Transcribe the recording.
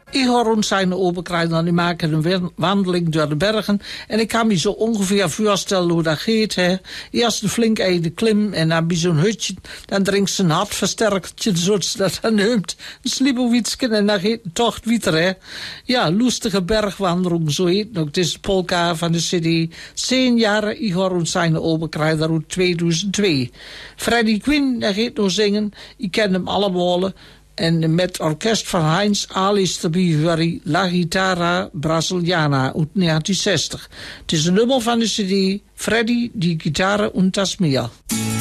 Igor en zijn oberkrijgen, die maken een wandeling door de bergen. En ik kan me zo ongeveer voorstellen hoe dat gaat. Hè. Eerst een flink einde klim en dan bij zo'n hutje. Dan drinkt ze een hartversterkertje, zoals dat dan neemt. Een sliepenwietsken en dan gaat de tocht weer. Hè. Ja, lustige bergwandeling, zo heet het ook. Het is de polka van de CD. 10 jaar Igor en zijn oberkrijgen uit 2002. Freddie Quinn, dat gaat nog zingen. Ik ken hem allemaal. En met orkest van Heinz Alistabivari La Guitarra Brasiliana uit 1960. Het is een nummer van de CD Freddy, die Gitarre und das Meer.